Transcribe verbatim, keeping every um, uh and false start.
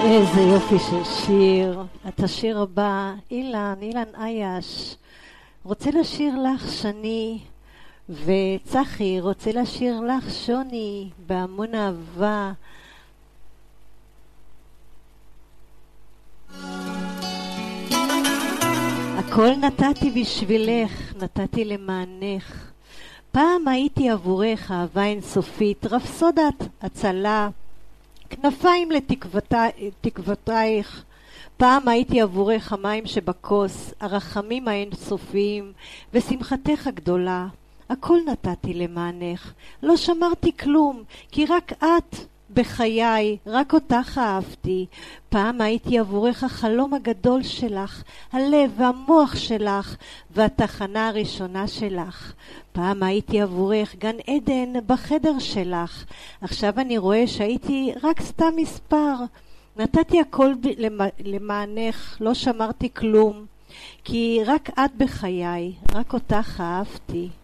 איזה יופי של שיר. את השיר הבא, אילן, אילן אייש, רוצה לשיר לך שני, וצחי רוצה לשיר לך שוני, בהמון אהבה. הכל נתתי בשבילך, נתתי למענך. פעם הייתי עבורך אהבה אינסופית, רפסודת הצלה, כנפיים לתקוותייך. פעם הייתי עבורך המים שבכוס, הרחמים האינסופיים ושמחתך הגדולה. הכל נתתי למענך, לא שמרתי כלום, כי רק את בחיי, רק אותך אהבתי. פעם הייתי עבורך החלום הגדול שלך, הלב והמוח שלך והתחנה הראשונה שלך. פעם הייתי עבורך גן עדן בחדר שלך. עכשיו אני רואה שהייתי רק סתם מספר. נתתי הכל למענך, לא שמרתי כלום, כי רק את בחיי, רק אותך אהבתי.